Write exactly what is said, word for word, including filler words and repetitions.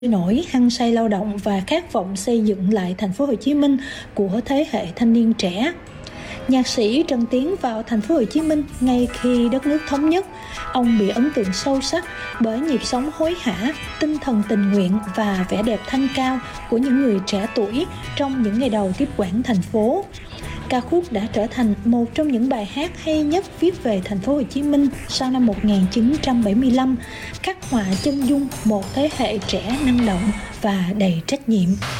Nỗi hăng say lao động và khát vọng xây dựng lại thành phố Hồ Chí Minh của thế hệ thanh niên trẻ. Nhạc sĩ Trần Tiến vào thành phố Hồ Chí Minh ngay khi đất nước thống nhất. Ông bị ấn tượng sâu sắc bởi nhịp sống hối hả, tinh thần tình nguyện và vẻ đẹp thanh cao của những người trẻ tuổi trong những ngày đầu tiếp quản thành phố. Ca khúc đã trở thành một trong những bài hát hay nhất viết về thành phố Hồ Chí Minh sau năm một nghìn chín trăm bảy mươi lăm, khắc họa chân dung một thế hệ trẻ năng động và đầy trách nhiệm.